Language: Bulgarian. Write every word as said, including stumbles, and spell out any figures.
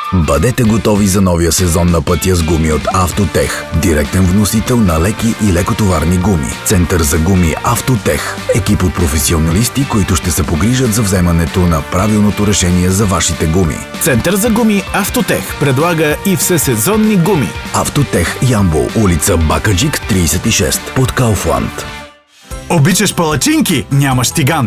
Бъдете готови за новия сезон на пътя с гуми от Автотех. Директен вносител на леки и лекотоварни гуми. Център за гуми Автотех. Екип от професионалисти, които ще се погрижат за вземането на правилното решение за вашите гуми. Център за гуми Автотех предлага и всесезонни гуми. Автотех Ямбол, улица Бакаджик, тридесет и шест, под Кауфланд. Обичаш палачинки? Нямаш тиган.